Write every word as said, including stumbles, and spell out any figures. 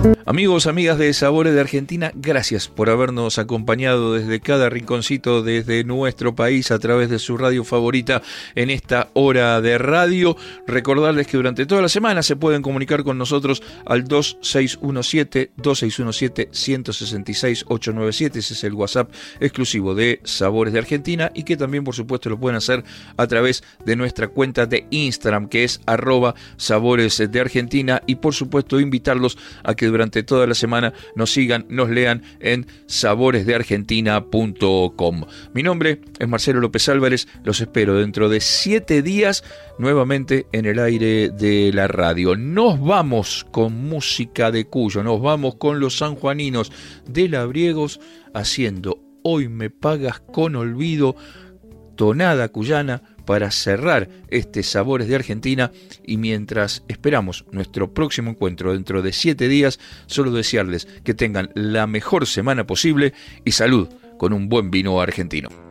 Amigos, amigas de Sabores de Argentina, gracias por habernos acompañado desde cada rinconcito, desde nuestro país, a través de su radio favorita en esta hora de radio. Recordarles que durante toda la semana se pueden comunicar con nosotros al dos seis uno siete, dos seis uno siete, uno seis seis, ocho nueve siete. Ese es el WhatsApp exclusivo de Sabores de Argentina, y que también, por supuesto, lo pueden hacer a través de nuestra cuenta de Instagram, que es arroba Sabores de Argentina, y por supuesto invitarlos a que durante toda la semana nos sigan, nos lean en sabores de argentina punto com. Mi nombre es Marcelo López Álvarez, los espero dentro de siete días nuevamente en el aire de la radio. Nos vamos con música de Cuyo, nos vamos con los sanjuaninos de Labriegos haciendo Hoy me pagas con olvido, tonada cuyana, para cerrar este Sabores de Argentina. Y mientras esperamos nuestro próximo encuentro dentro de siete días, solo desearles que tengan la mejor semana posible y salud con un buen vino argentino.